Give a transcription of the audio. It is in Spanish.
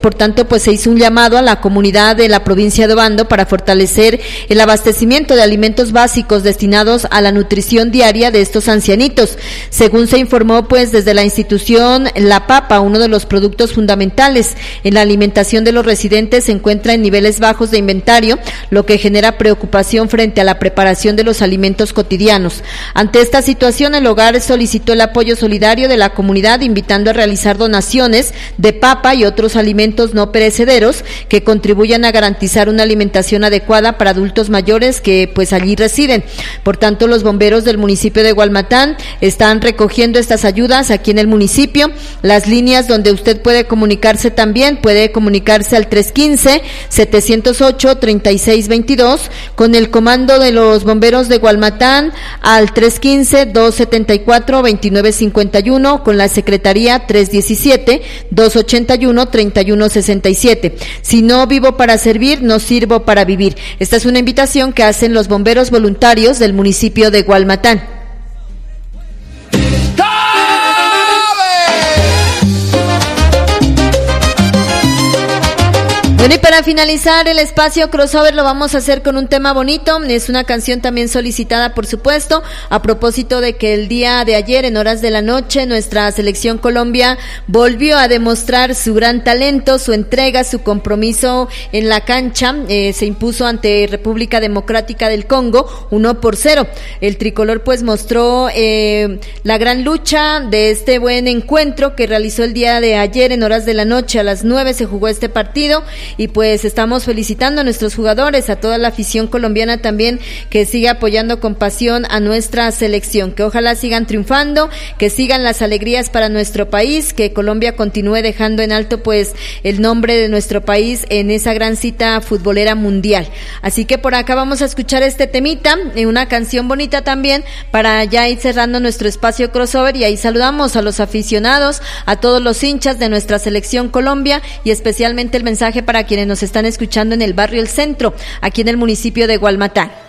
por tanto pues se hizo un llamado a la comunidad de la provincia de Obando para fortalecer el abastecimiento de alimentos básicos destinados a la nutrición diaria de estos ancianitos. Según se informó pues desde la institución, la papa, uno de los productos fundamentales en la alimentación de los residentes, se encuentra en niveles bajos de inventario, lo que genera preocupación frente a la preparación de los alimentos cotidianos. Ante esta situación, el hogar solicitó el apoyo solidario de la comunidad, invitando a realizar donaciones de papa y otros alimentos no perecederos que contribuyan a garantizar una alimentación adecuada para adultos mayores que pues allí residen. Por tanto, los bomberos del municipio de Gualmatán están recogiendo estas ayudas aquí en el municipio. Las líneas donde usted puede comunicarse también, puede comunicarse al 315-708-3622, con el comando de los bomberos de Gualmatán al 315-274-2951, con la secretaría 317-281-3167. Si no vivo para servir, no sirvo para vivir. Esta es una invitación que hacen los bomberos voluntarios del municipio de Gualmatán. Bueno, y para finalizar el espacio crossover lo vamos a hacer con un tema bonito. Es una canción también solicitada, por supuesto, a propósito de que el día de ayer, en horas de la noche, nuestra selección Colombia volvió a demostrar su gran talento, su entrega, su compromiso en la cancha. Se impuso ante República Democrática del Congo 1-0. El tricolor pues mostró la gran lucha de este buen encuentro que realizó el día de ayer en horas de la noche. A las 9 se jugó este partido. Y pues estamos felicitando a nuestros jugadores, a toda la afición colombiana también, que sigue apoyando con pasión a nuestra selección, que ojalá sigan triunfando, que sigan las alegrías para nuestro país, que Colombia continúe dejando en alto pues el nombre de nuestro país en esa gran cita futbolera mundial. Así que por acá vamos a escuchar este temita, una canción bonita también, para ya ir cerrando nuestro espacio crossover, y ahí saludamos a los aficionados, a todos los hinchas de nuestra selección Colombia, y especialmente el mensaje para quienes nos están escuchando en el barrio El Centro, aquí en el municipio de Gualmatán.